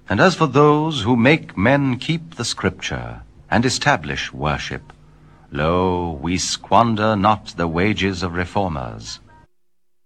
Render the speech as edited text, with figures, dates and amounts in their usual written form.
And as for those who make men keep the Scripture, and establish worship, lo, we squander not the wages of reformers.